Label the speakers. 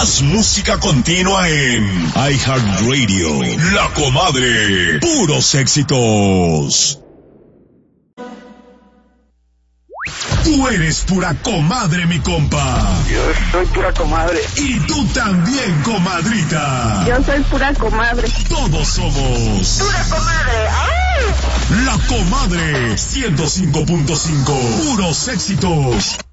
Speaker 1: Más música continua en iHeartRadio. La Comadre. Puros éxitos. Tú eres pura comadre, mi compa.
Speaker 2: Yo soy pura comadre.
Speaker 1: Y tú también, comadrita.
Speaker 3: Yo soy pura comadre.
Speaker 1: Todos somos
Speaker 3: pura comadre. ¡Ay!
Speaker 1: La Comadre 105.5. Puros éxitos.